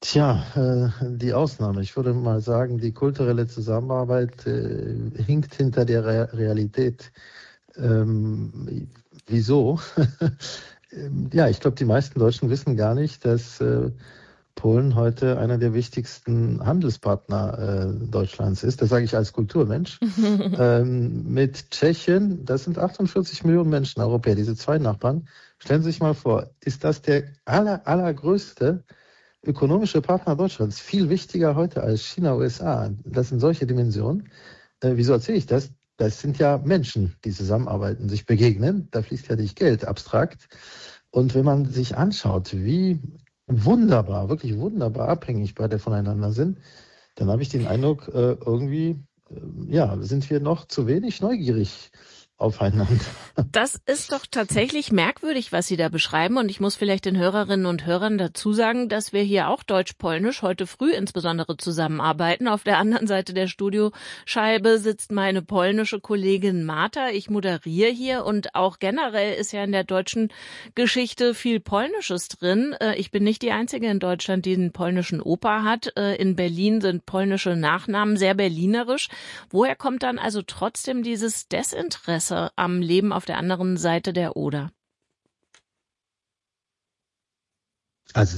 Tja, die Ausnahme. Ich würde mal sagen, die kulturelle Zusammenarbeit hinkt hinter der Realität. Wieso? Ja, ich glaube, die meisten Deutschen wissen gar nicht, dass Polen heute einer der wichtigsten Handelspartner Deutschlands ist. Das sage ich als Kulturmensch. Mit Tschechien, das sind 48 Millionen Menschen, Europäer, diese zwei Nachbarn. Stellen Sie sich mal vor, ist das der allergrößte ökonomische Partner Deutschlands, viel wichtiger heute als China, USA. Das sind solche Dimensionen. Wieso erzähle ich das? Das sind ja Menschen, die zusammenarbeiten, sich begegnen. Da fließt ja nicht Geld abstrakt. Und wenn man sich anschaut, wie wunderbar, wirklich wunderbar abhängig beide voneinander sind, dann habe ich den Eindruck, sind wir noch zu wenig neugierig aufeinander. Das ist doch tatsächlich merkwürdig, was Sie da beschreiben. Und ich muss vielleicht den Hörerinnen und Hörern dazu sagen, dass wir hier auch Deutsch-Polnisch heute früh insbesondere zusammenarbeiten. Auf der anderen Seite der Studioscheibe sitzt meine polnische Kollegin Marta. Ich moderiere hier und auch generell ist ja in der deutschen Geschichte viel Polnisches drin. Ich bin nicht die Einzige in Deutschland, die einen polnischen Opa hat. In Berlin sind polnische Nachnamen sehr berlinerisch. Woher kommt dann also trotzdem dieses Desinteresse am Leben auf der anderen Seite der Oder? Also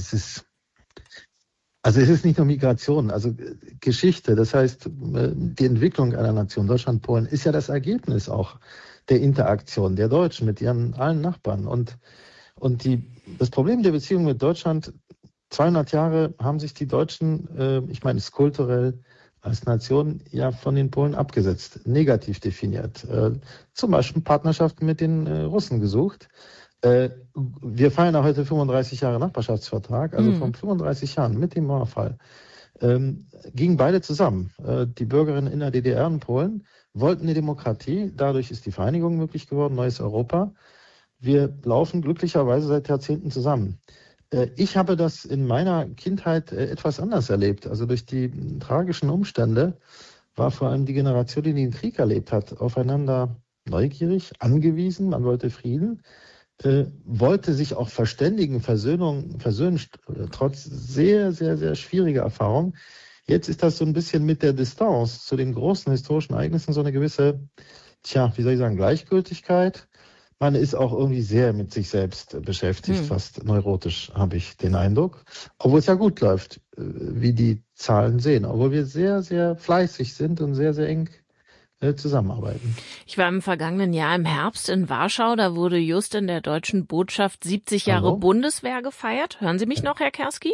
es ist nicht nur Migration, also Geschichte. Das heißt, die Entwicklung einer Nation, Deutschland, Polen, ist ja das Ergebnis auch der Interaktion der Deutschen mit ihren allen Nachbarn. Und das Problem der Beziehung mit Deutschland, 200 Jahre haben sich die Deutschen, ich meine es kulturell, als Nation ja von den Polen abgesetzt, negativ definiert. Zum Beispiel Partnerschaften mit den Russen gesucht. Wir feiern ja heute 35 Jahre Nachbarschaftsvertrag, also vor 35 Jahren mit dem Mauerfall. Gingen beide zusammen. Die Bürgerinnen in der DDR und Polen wollten eine Demokratie, dadurch ist die Vereinigung möglich geworden, neues Europa. Wir laufen glücklicherweise seit Jahrzehnten zusammen. Ich habe das in meiner Kindheit etwas anders erlebt. Also durch die tragischen Umstände war vor allem die Generation, die den Krieg erlebt hat, aufeinander neugierig, angewiesen. Man wollte Frieden, wollte sich auch verständigen, versöhnen, trotz sehr, sehr, sehr schwieriger Erfahrungen. Jetzt ist das so ein bisschen mit der Distanz zu den großen historischen Ereignissen so eine gewisse, Gleichgültigkeit. Man ist auch irgendwie sehr mit sich selbst beschäftigt, fast neurotisch, habe ich den Eindruck. Obwohl es ja gut läuft, wie die Zahlen sehen. Obwohl wir sehr, sehr fleißig sind und sehr, sehr eng zusammenarbeiten. Ich war im vergangenen Jahr im Herbst in Warschau. Da wurde just in der deutschen Botschaft 70 Jahre Bundeswehr gefeiert. Hören Sie mich noch, Herr Kerski?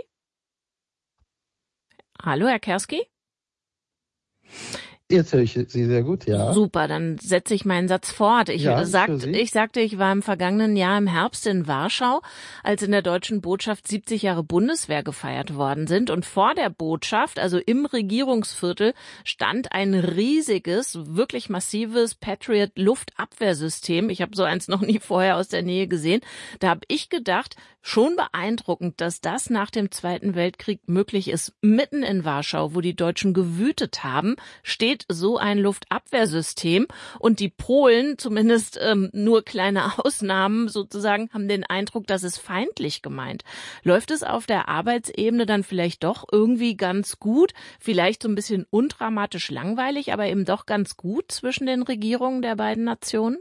Hallo, Herr Kerski? Jetzt höre ich Sie sehr gut, ja. Super, dann setze ich meinen Satz fort. Ich sagte, ich war im vergangenen Jahr im Herbst in Warschau, als in der deutschen Botschaft 70 Jahre Bundeswehr gefeiert worden sind. Und vor der Botschaft, also im Regierungsviertel, stand ein riesiges, wirklich massives Patriot-Luftabwehrsystem. Ich habe so eins noch nie vorher aus der Nähe gesehen. Da habe ich gedacht, schon beeindruckend, dass das nach dem Zweiten Weltkrieg möglich ist. Mitten in Warschau, wo die Deutschen gewütet haben, steht so ein Luftabwehrsystem. Und die Polen, zumindest nur kleine Ausnahmen sozusagen, haben den Eindruck, das ist feindlich gemeint. Läuft es auf der Arbeitsebene dann vielleicht doch irgendwie ganz gut? Vielleicht so ein bisschen undramatisch langweilig, aber eben doch ganz gut zwischen den Regierungen der beiden Nationen?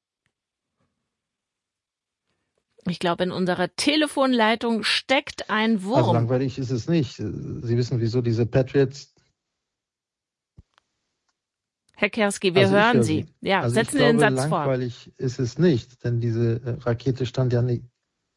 Ich glaube, in unserer Telefonleitung steckt ein Wurm. Also langweilig ist es nicht. Sie wissen, wieso diese Patriots... Herr Kerski, wir hören Sie. Ja, also setzen Sie den Satz fort. Langweilig ist es nicht, denn diese Rakete stand ja nicht...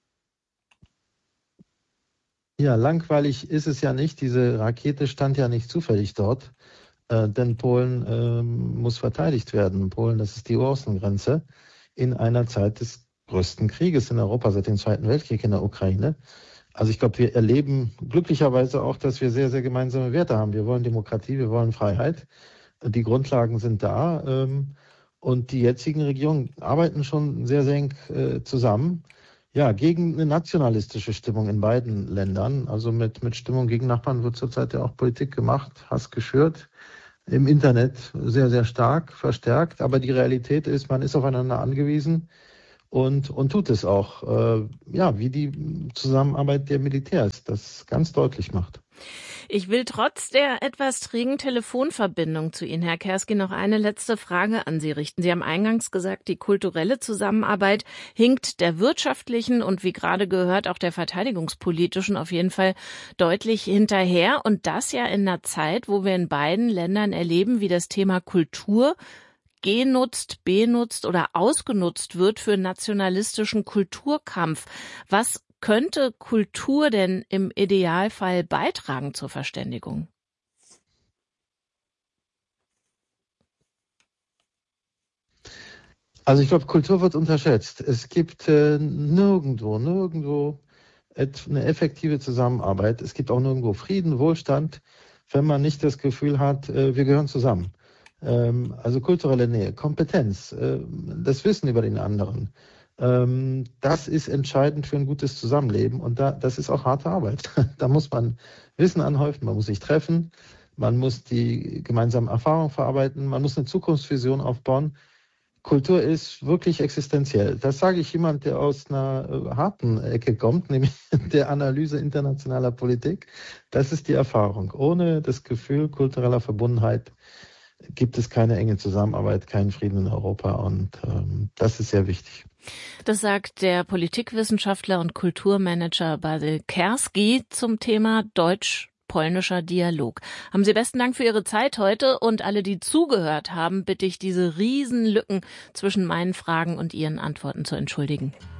Ja, langweilig ist es ja nicht. Diese Rakete stand ja nicht zufällig dort, denn Polen muss verteidigt werden. Polen, das ist die Außengrenze in einer Zeit des größten Krieges in Europa seit dem Zweiten Weltkrieg in der Ukraine. Also ich glaube, wir erleben glücklicherweise auch, dass wir sehr, sehr gemeinsame Werte haben. Wir wollen Demokratie, wir wollen Freiheit. Die Grundlagen sind da. Und die jetzigen Regierungen arbeiten schon sehr, sehr eng zusammen. Ja, gegen eine nationalistische Stimmung in beiden Ländern. Also mit Stimmung gegen Nachbarn wird zurzeit ja auch Politik gemacht, Hass geschürt. Im Internet sehr, sehr stark verstärkt. Aber die Realität ist, man ist aufeinander angewiesen. und tut es auch, wie die Zusammenarbeit der Militärs das ganz deutlich macht. Ich will trotz der etwas trägen Telefonverbindung zu Ihnen, Herr Kerski, noch eine letzte Frage an Sie richten. Sie haben eingangs gesagt, die kulturelle Zusammenarbeit hinkt der wirtschaftlichen und wie gerade gehört auch der verteidigungspolitischen auf jeden Fall deutlich hinterher. Und das ja in einer Zeit, wo wir in beiden Ländern erleben, wie das Thema Kultur genutzt, benutzt oder ausgenutzt wird für nationalistischen Kulturkampf. Was könnte Kultur denn im Idealfall beitragen zur Verständigung? Also ich glaube, Kultur wird unterschätzt. Es gibt nirgendwo eine effektive Zusammenarbeit. Es gibt auch nirgendwo Frieden, Wohlstand, wenn man nicht das Gefühl hat, wir gehören zusammen. Also kulturelle Nähe, Kompetenz, das Wissen über den anderen. Das ist entscheidend für ein gutes Zusammenleben und das ist auch harte Arbeit. Da muss man Wissen anhäufen, man muss sich treffen, man muss die gemeinsamen Erfahrungen verarbeiten, man muss eine Zukunftsvision aufbauen. Kultur ist wirklich existenziell. Das sage ich jemand, der aus einer harten Ecke kommt, nämlich der Analyse internationaler Politik. Das ist die Erfahrung. Ohne das Gefühl kultureller Verbundenheit gibt es keine enge Zusammenarbeit, keinen Frieden in Europa und das ist sehr wichtig. Das sagt der Politikwissenschaftler und Kulturmanager Basil Kerski zum Thema deutsch-polnischer Dialog. Haben Sie besten Dank für Ihre Zeit heute und alle, die zugehört haben, bitte ich, diese Riesenlücken zwischen meinen Fragen und Ihren Antworten zu entschuldigen.